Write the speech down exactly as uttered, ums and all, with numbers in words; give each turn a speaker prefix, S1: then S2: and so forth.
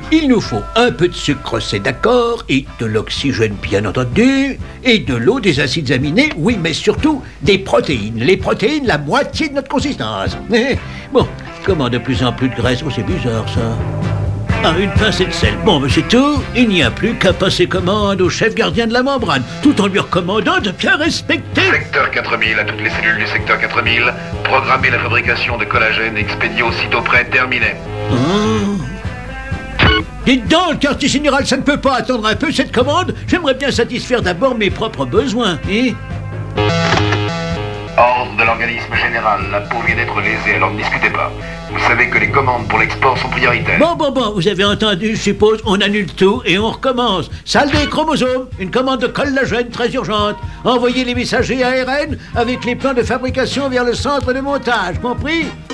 S1: Il nous faut un peu de sucre, c'est d'accord, et de l'oxygène bien entendu, et de l'eau, des acides aminés, oui, mais surtout des protéines. Les protéines, la moitié de notre consistance. Bon, comment de plus en plus de graisse? Oh, c'est bizarre ça. Ah, une pincée de sel. Bon, mais c'est tout. Il n'y a plus qu'à passer commande au chef gardien de la membrane, tout en lui recommandant de bien respecter.
S2: Secteur quatre mille, à toutes les cellules du secteur quatre mille, programmer la fabrication de collagène et expédier aussitôt prêt, terminé.
S1: Oh. Dites donc, le quartier général, ça ne peut pas attendre un peu cette commande? J'aimerais bien satisfaire d'abord mes propres besoins, hein?
S2: Ordre de l'organisme général, la peau vient d'être lésée, alors ne discutez pas. Vous savez que les commandes pour l'export sont prioritaires.
S1: Bon, bon, bon, vous avez entendu, je suppose, on annule tout et on recommence. Salle des chromosomes, une commande de collagène très urgente. Envoyez les messagers A R N avec les plans de fabrication vers le centre de montage, compris?